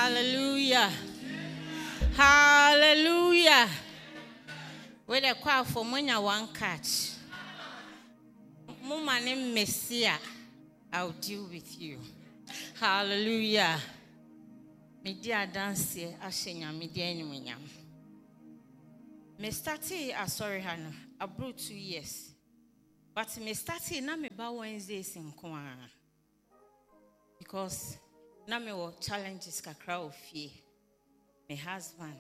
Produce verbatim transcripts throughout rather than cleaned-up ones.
Hallelujah. Hallelujah. With a call for money, one catch. Mama name Messiah. I'll deal with you. Hallelujah. Media dance here, Ashenya, media anyone. Me started, ah, sorry, Hannah, I brought two years. But me started, na me ba Wednesdays in Kwa. Because na me wo challenges kakra of fear. My husband.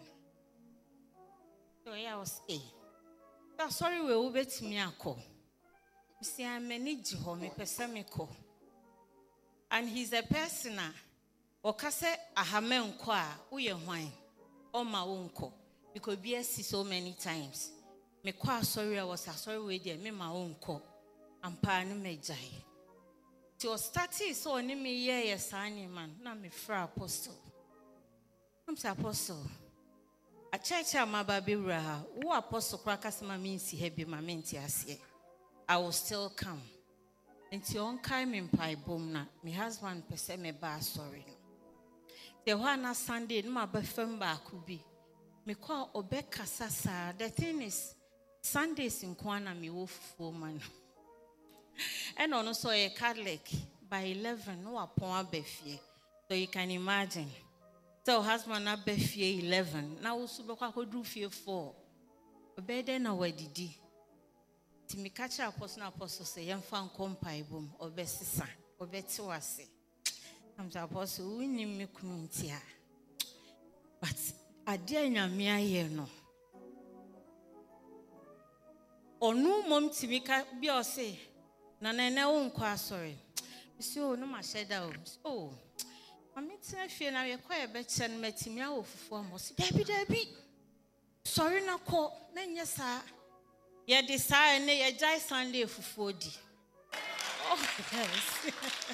So yeah, I was a. So sorry, we will bet me a call. See, I'm manage home, me person me call. And he's a person. Okase ahame nkwa uye hwan o ma wo nko because be see so many times me kwa sorry I was sorry we there me ma wo nko ampa ne mejai ti o started so oni me ye yes ani man na me fra apostle I'm say apostle a church amaba bewura ha wo apostle kwa kasema me nsi he bi ma me nti ase I will still come until on kai me mpai bom na my husband pese me ba sorry no. The one Sunday, no matter could be. Me call Obeka Sasa. The thing is, Sundays in Kwana me wolf woman. And also a Catholic by eleven, no upon Befie. So you can imagine. So husband na Befie eleven. Now also could do fear four. Obede na wedidi. Timi catch apostle apostle say yam fan kompai boom obesisa obeti wase. I'm supposed we need me community. But I dear Namia here no. Or no mom to me be or say, Nana, no one sorry. So no, my shadow. Oh, I mean, I feel now you're quite better and met me out for most. Debbie, Debbie. Sorry, no call. Then, yes, sir. Yeah, desire, nay, a jai Sunday for forty. Oh, yes.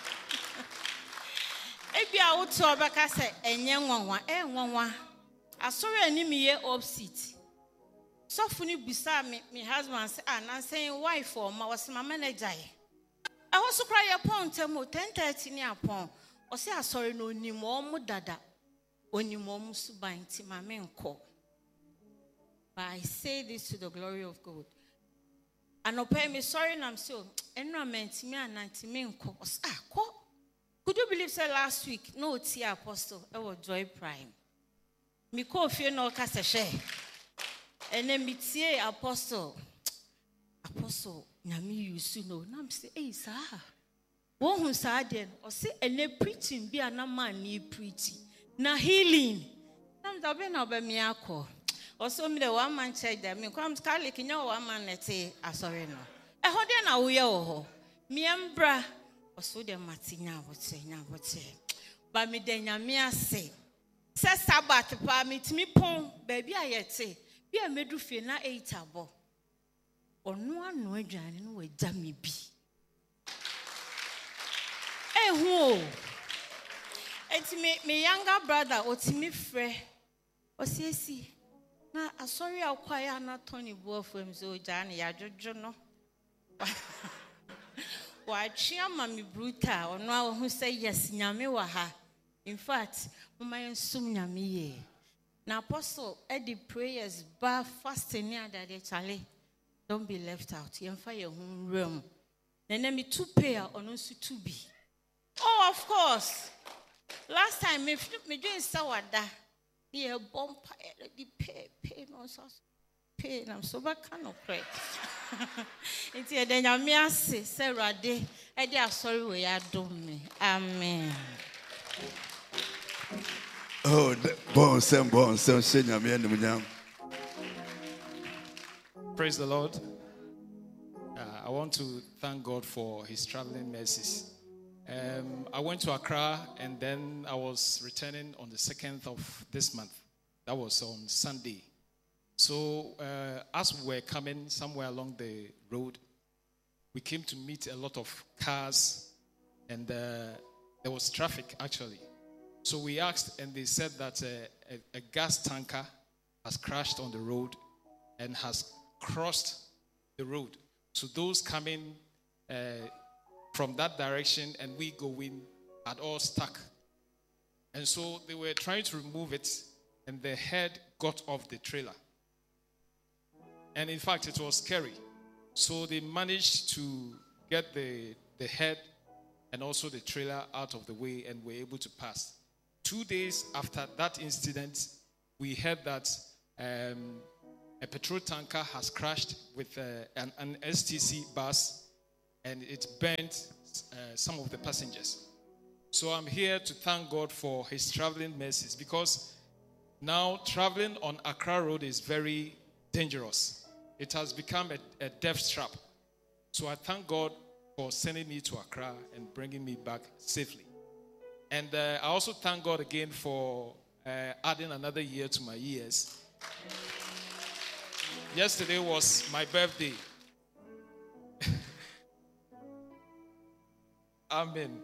Ebi a wotu obeka se enye nwanwa e nwanwa asori animi ye opposite sofu ni bisa me me husband say ah na say wife or ma was my manager e I was cry your pon temo ten thirty ni apon o say asori no onimo omu dada onimo omu suban ti ma me nko. But I say this to the glory of God. And open me sorry na am so enrollment me ananti me nko ah ko. Could you believe say last week no tia apostle I was Joy Prime. Me ko fie no kase share. Ene me tie apostle. Apostle nyame yusu no. Na me say eh sir. Wo hu sa den o say ene preaching bi ana man ni preaching. Na healing. Na me be na oba me akọ. O so me the one man church there me come Catholic nya one man nete asori no. E ho de na wo ye wo ho. Me embra also the Martina would say, now would say, but me then Yamia say, says Sabbath, pa me to me pon, baby, I yet say, be a medu fina eight abo. Or no one no joining with Jammy B. Eh, who? It's me, me younger brother, or to me, frere, or say, see, now, I sorry, I'll quiet not Tony Wolfram, so Johnny, I don't know. Why, Chiamami Bruta, or no who say yes, Nyame waha. In fact, my sum Nyame. Now, Apostle Eddie prayers, bar fasting near that Charlie. Don't be left out. You fire your home room. Then let me two pair on also two be. Oh, of course. Last time, me me doing sour da. The bomb the pay pay no so pay. I'm so back kind of pray. It's a dynamic Sarah day. I dear sorry we are doing. Amen. Oh, bon, sem bon, sem senya me and Praise the Lord. Uh, I want to thank God for His traveling mercies. Um, I went to Accra and then I was returning on the second of this month. That was on Sunday. So uh, as we were coming somewhere along the road, we came to meet a lot of cars and uh, there was traffic actually. So we asked and they said that uh, a, a gas tanker has crashed on the road and has crossed the road. So those coming uh, from that direction and we going are all stuck. And so they were trying to remove it, and the head got off the trailer. And in fact, it was scary. So they managed to get the, the head and also the trailer out of the way, and were able to pass. Two days after that incident, we heard that um, a petrol tanker has crashed with uh, an, an S T C bus, and it burnt uh, some of the passengers. So I'm here to thank God for his traveling mercies, because now traveling on Accra Road is very dangerous. It has become a, a death trap. So I thank God for sending me to Accra and bringing me back safely. And uh, I also thank God again for uh, adding another year to my years. Yesterday was my birthday. Amen.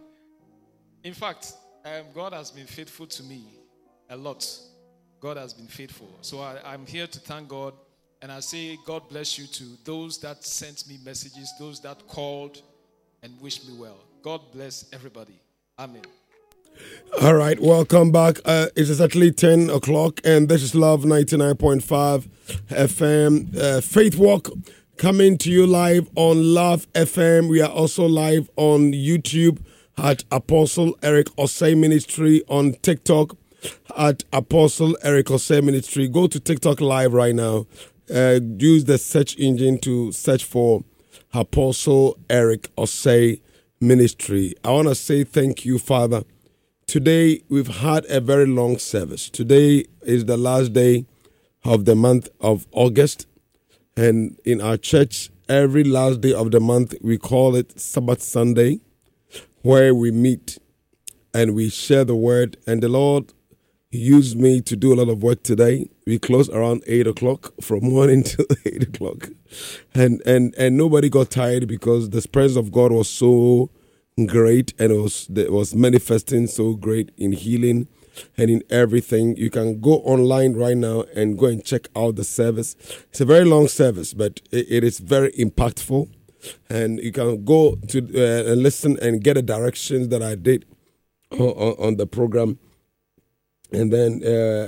In fact, um, God has been faithful to me a lot. God has been faithful. So I, I'm here to thank God. And I say God bless you to those that sent me messages, those that called and wished me well. God bless everybody. Amen. All right, welcome back. Uh, it's exactly ten o'clock, and this is Love ninety-nine point five F M. Uh, Faith Walk coming to you live on Love F M. We are also live on YouTube at Apostle Eric Osei Ministry, on TikTok at Apostle Eric Osei Ministry. Go to TikTok live right now. Uh, use the search engine to search for Apostle Eric Osei Ministry. I want to say thank you, Father. Today, we've had a very long service. Today is the last day of the month of August. And in our church, every last day of the month, we call it Sabbath Sunday, where we meet and we share the word. And the Lord used me to do a lot of work today. We close around eight o'clock, from morning till eight o'clock. And, and, and nobody got tired, because the presence of God was so great, and it was, it was manifesting so great in healing and in everything. You can go online right now and go and check out the service. It's a very long service, but it, it is very impactful. And you can go to uh, and listen and get the directions that I did on, on the program. And then uh,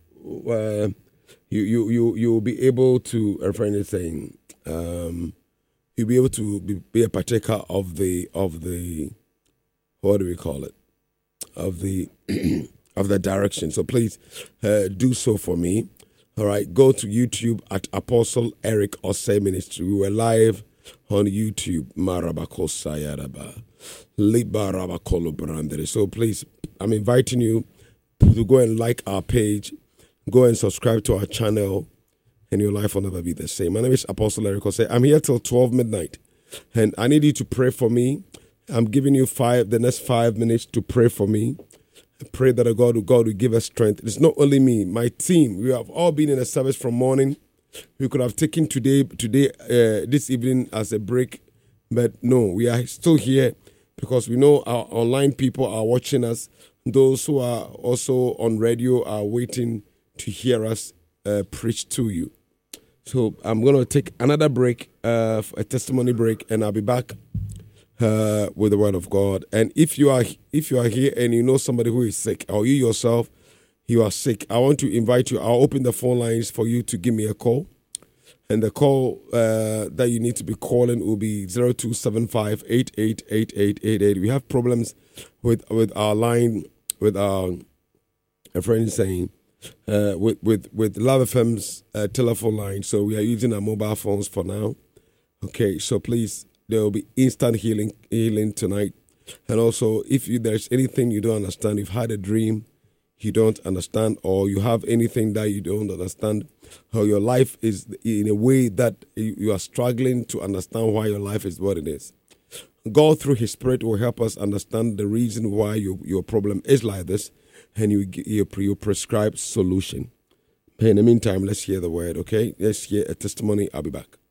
uh, you, you, you, you'll be able to, a friend is saying, um, you'll be able to be, be a partaker of the, of the, what do we call it? Of the, of the direction. So please uh, do so for me. All right. Go to YouTube at Apostle Eric Osei Ministry. We were live on YouTube. So please, I'm inviting you to go and like our page, go and subscribe to our channel, and your life will never be the same. My name is Apostle Eric Osei. I'm here till twelve midnight, and I need you to pray for me. I'm giving you five, the next five minutes to pray for me. I pray that God, God will give us strength. It's not only me, my team. We have all been in a service from morning. We could have taken today, today, uh, this evening as a break, but no, we are still here because we know our online people are watching us. Those who are also on radio are waiting to hear us uh, preach to you. So I'm going to take another break, uh, a testimony break, and I'll be back uh, with the word of God. And if you are if you are here and you know somebody who is sick, or you yourself, you are sick, I want to invite you. I'll open the phone lines for you to give me a call. And the call uh, that you need to be calling will be zero two seven five, eight eight eight eight eight eight. We have problems with with our line, with our a friend saying, uh, with, with, with Love F M's uh, telephone line. So we are using our mobile phones for now. Okay, so please, there will be instant healing healing tonight. And also, if you, there's anything you don't understand, you've had a dream you don't understand, or you have anything that you don't understand, or your life is in a way that you are struggling to understand why your life is what it is, God through His Spirit will help us understand the reason why your, your problem is like this, and you, you, you prescribe solution. In the meantime, let's hear the word, okay? Let's hear a testimony. I'll be back.